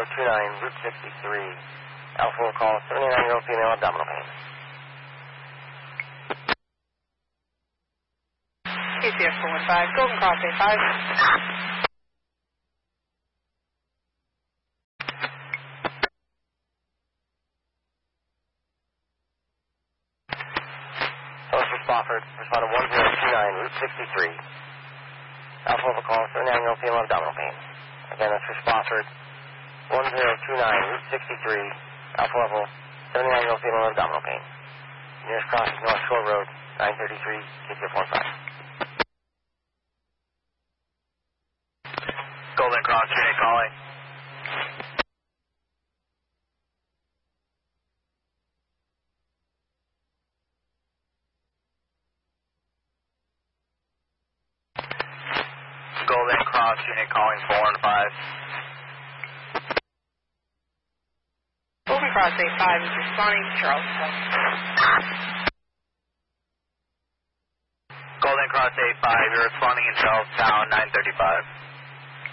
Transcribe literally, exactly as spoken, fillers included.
two nine, Route sixty-three. Alpha will call seventy-nine-year-old female abdominal pain. K C F four one five, Golden Cross A five. Hello, for Spofford. Responded one zero two nine, Route sixty-three. Alpha will call seventy-nine-year-old female abdominal pain. Again, that's for Spofford. one zero two nine, Route sixty-three. Alpha level, seventy-nine-year-old female abdominal pain. Nearest cross is North Shore Road, nine thirty-three, K C F one five. Golden Cross unit calling. Golden Cross unit calling four one five. Golden Cross A five is responding to Charleston. Golden Cross A five, you're responding in Charlestown, nine thirty-five.